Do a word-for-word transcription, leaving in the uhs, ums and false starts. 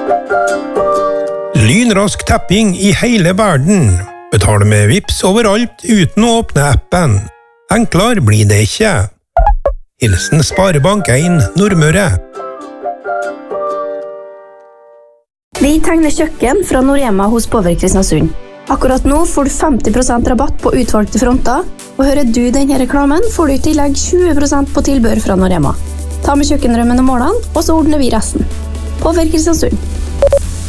Lynrask tapping i hele verden. Betal med Vipps overalt uten å åpne appen. Enklere blir det ikke. Hilsen Sparebank en Nordmøre. Vi tegner kjøkken fra Norema hos Power Kristiansund. Akkurat nå får du femti prosent rabatt på utvalgte fronter, og hører du denne reklamen får du i tillegg tjue prosent på tilbør fra Norema. Ta med kjøkkendrømmen og målene, og så ordner vi resten. Power Kristiansund.